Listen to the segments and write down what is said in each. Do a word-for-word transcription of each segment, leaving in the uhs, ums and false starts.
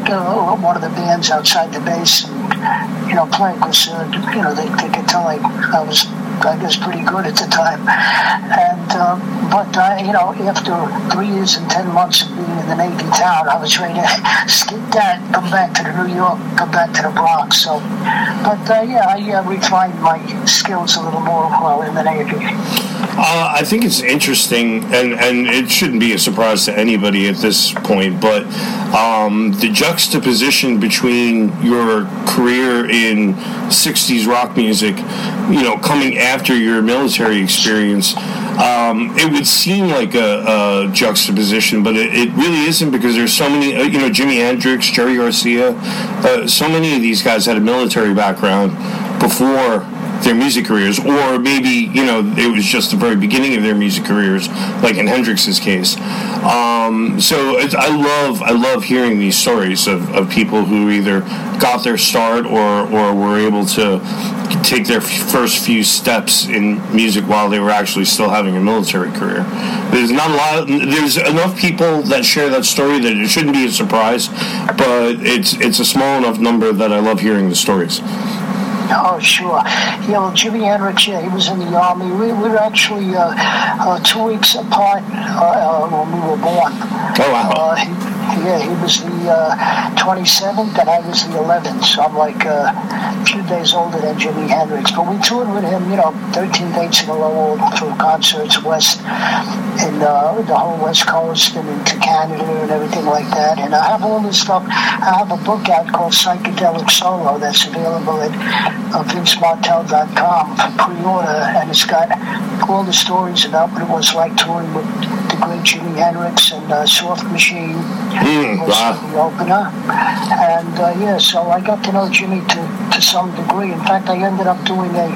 uh, one of the bands outside the base and, you know, playing because, uh, you know, they, they could tell I, I was, I guess, pretty good at the time. And, uh, but, uh, you know, after three years and ten months of being in the Navy town, I was ready to skip that, come back to the New York, come back to the Bronx. So, but, uh, yeah, I uh, refined my skills a little more while in the Navy. Uh, I think it's interesting, and, and it shouldn't be a surprise to anybody at this point, but um, the juxtaposition between your career in sixties rock music, you know, coming after your military experience, um, it would seem like a, a juxtaposition, but it, it really isn't, because there's so many, uh, you know, Jimi Hendrix, Jerry Garcia, uh, so many of these guys had a military background before their music careers, or maybe, you know, it was just the very beginning of their music careers, like in Hendrix's case. Um, so it's, I love I love hearing these stories of, of people who either got their start or, or were able to take their first few steps in music while they were actually still having a military career. There's not a lot of, there's enough people that share that story that it shouldn't be a surprise, but it's it's a small enough number that I love hearing the stories. Oh, sure. Yeah, well, Jimi Hendrix, yeah, he was in the Army. We, we were actually uh, uh, two weeks apart uh, uh, when we were born. Oh, wow. Uh, he, yeah, he was the uh, twenty-seventh, and I was the eleventh, so I'm like uh, a few days older than Jimi Hendrix. But we toured with him, you know, thirteen dates in a row, all through concerts west, in uh, the whole West Coast and into Canada and everything like that. And I have all this stuff. I have a book out called Psychedelic Solo that's available at uh, Vince Martell dot com for pre-order, and it's got all the stories about what it was like touring with the great Jimi Hendrix and uh, Soft Machine mm, was wow. the opener. And uh, yeah, so I got to know Jimmy to, to some degree. In fact, I ended up doing a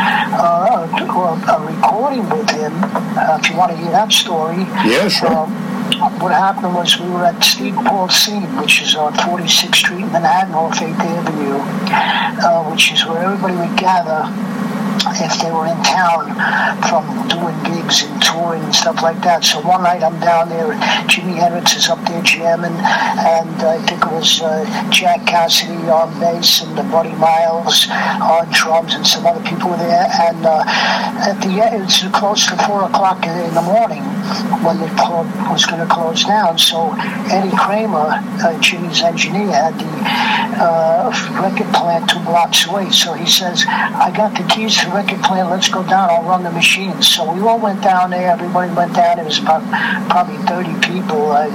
uh, a, a recording with him. Uh, if you want to hear that story, yeah, sure. Um, what happened was we were at Steve Paul's Scene, which is on forty-sixth Street in Manhattan off eighth Avenue, uh, which is where everybody would gather if they were in town from doing gigs and touring and stuff like that. So one night I'm down there, Jimi Hendrix is up there jamming, and I think it was uh, Jack Cassidy on bass and Buddy Miles on drums, and some other people were there. And uh, at the end, it was close to four o'clock in the morning when the club was going to close down. So Eddie Kramer, uh, Jimmy's engineer, had the uh, record plant two blocks away. So he says, I got the keys to the record plant, let's go down, I'll run the machines. So we all went down there, everybody went down. It was about probably thirty people, uh,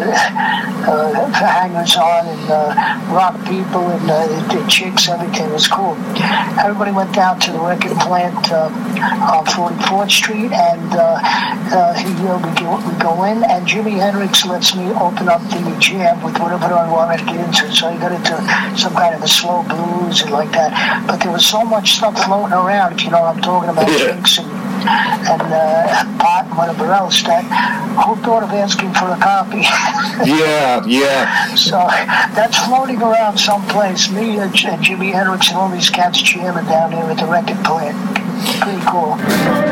uh, hangers on and uh, rock people and uh, the chicks, everything was cool. Everybody went down to the record plant uh, on forty-fourth Street, and uh, uh, he, uh, we, go, we go in, and Jimi Hendrix lets me open up the jam with whatever I wanted to get into. So I got into some kind of a slow blues and like that. But there was so much stuff floating around, if you know what I'm talking about, yeah. drinks and, and uh, pot and whatever else, that who thought of asking for a copy? yeah, yeah. So that's floating around someplace. Me and Jimi Hendrix and all these cats jamming down there at the record plant. Pretty cool.